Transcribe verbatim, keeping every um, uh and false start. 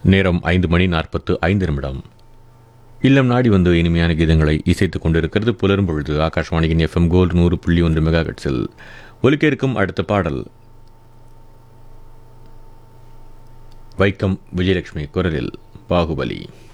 நேரம் ஐந்து மணி நாற்பத்து ஐந்து நிமிடம். இல்லம் நாடி வந்து இனிமையான கீதங்களை இசைத்துக் கொண்டிருக்கிறது புலரும் பொழுது ஆகாஷ்வாணியின் எஃப்எம் கோல்டு நூறு புள்ளி ஒன்று மெகா ஹெர்ட்ஸில் ஒலிக்க இருக்கும் அடுத்த பாடல் வைக்கம் விஜயலட்சுமி குரலில் பாகுபலி.